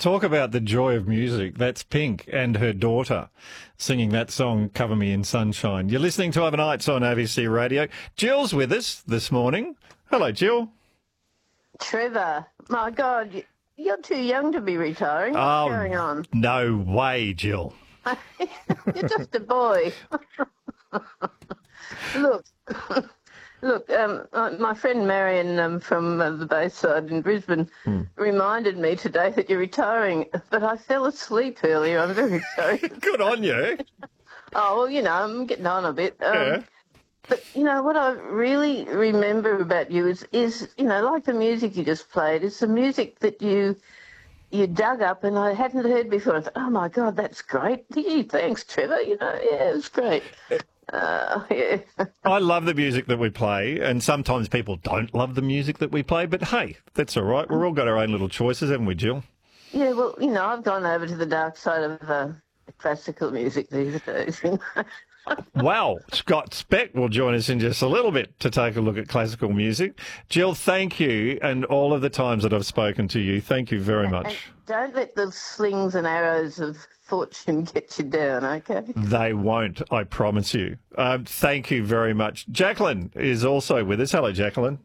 Talk about the joy of music. That's Pink and her daughter singing that song, Cover Me in Sunshine. You're listening to Overnights on ABC Radio. Jill's with us this morning. Hello, Jill. Trevor, my God, you're too young to be retiring. What's going on? No way, Jill. You're just a boy. Look, my friend Marion from the Bayside in Brisbane reminded me today that you're retiring, but I fell asleep earlier. I'm very sorry. Good on you. Oh, well, I'm getting on a bit. Yeah. But, what I really remember about you is like the music you just played, it's the music that you dug up and I hadn't heard before. I thought, oh, my God, that's great. Gee, thanks, Trevor. Yeah, it was great. Yeah. I love the music that we play, and sometimes people don't love the music that we play, but hey, that's all right. We've all got our own little choices, haven't we, Jill? Yeah, well, I've gone over to the dark side of classical music these days. Wow, Scott Speck will join us in just a little bit to take a look at classical music. Jill, thank you, and all of the times that I've spoken to you, thank you very much. And don't let the slings and arrows of fortune get you down, okay? They won't, I promise you. Thank you very much. Jacqueline is also with us. Hello, Jacqueline.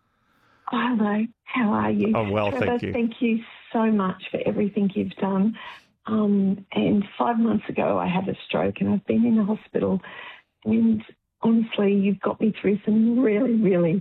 Oh, hello. How are you? Oh, well, Trevor, thank you. Thank you so much for everything you've done. And 5 months ago, I had a stroke and I've been in the hospital. And honestly, you've got me through some really, really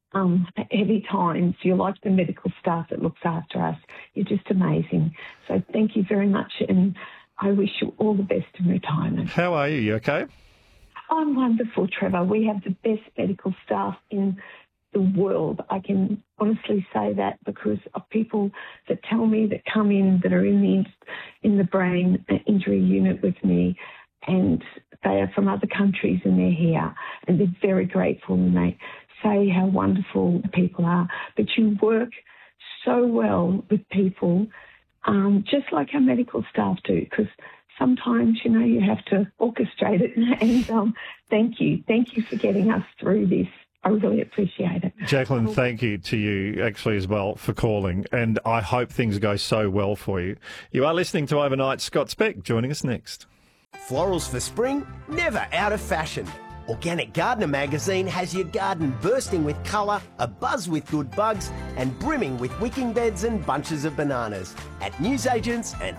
heavy times. You're like the medical staff that looks after us. You're just amazing. So thank you very much. And I wish you all the best in retirement. How are you? You okay? I'm wonderful, Trevor. We have the best medical staff in the world. I can honestly say that because of people that tell me that come in that are in the brain injury unit with me, and they are from other countries and they're here and they're very grateful and they say how wonderful the people are. But you work so well with people, just like our medical staff do, because sometimes, you have to orchestrate it. And thank you for getting us through this. I really appreciate it. Jacqueline, thank you to you actually as well for calling, and I hope things go so well for you. You are listening to Overnight. Scott Speck joining us next. Florals for spring, never out of fashion. Organic Gardener magazine has your garden bursting with colour, abuzz with good bugs, and brimming with wicking beds and bunches of bananas at newsagents and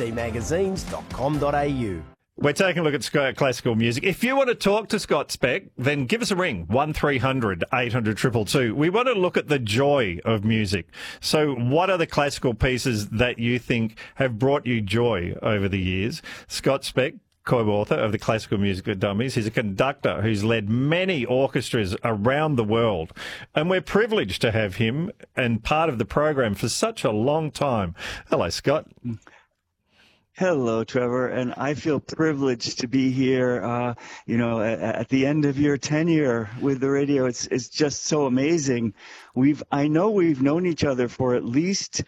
abcmagazines.com.au. We're taking a look at classical music. If you want to talk to Scott Speck, then give us a ring, 1300 800 222. We want to look at the joy of music. So what are the classical pieces that you think have brought you joy over the years? Scott Speck, co-author of the Classical Music for Dummies. He's a conductor who's led many orchestras around the world. And we're privileged to have him and part of the program for such a long time. Hello, Scott. Hello, Trevor, and I feel privileged to be here. At the end of your tenure with the radio, it's just so amazing. I know we've known each other for at least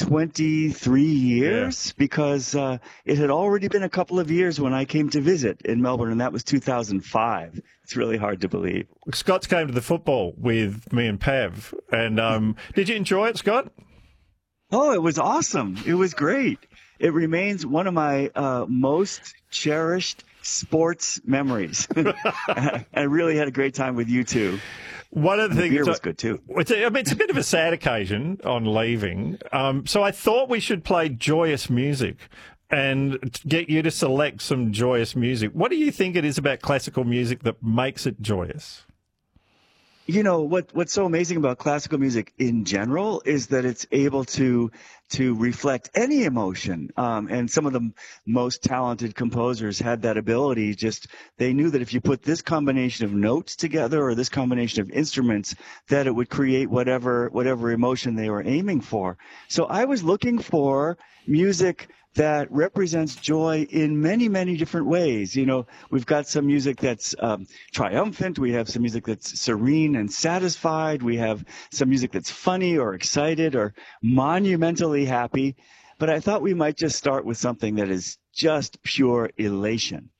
23 years because it had already been a couple of years when I came to visit in Melbourne, and that was 2005. It's really hard to believe. Scott's came to the football with me and Pav, and did you enjoy it, Scott? Oh, it was awesome. It was great. It remains one of my most cherished sports memories. I really had a great time with you too. One of the things beer was good too. It's a bit of a sad occasion on leaving. So I thought we should play joyous music and get you to select some joyous music. What do you think it is about classical music that makes it joyous? What's so amazing about classical music in general is that it's able to reflect any emotion. And some of the most talented composers had that ability. They knew that if you put this combination of notes together or this combination of instruments, that it would create whatever emotion they were aiming for. So I was looking for music that represents joy in many, many different ways. We've got some music that's triumphant. We have some music that's serene and satisfied. We have some music that's funny or excited or monumentally happy. But I thought we might just start with something that is just pure elation.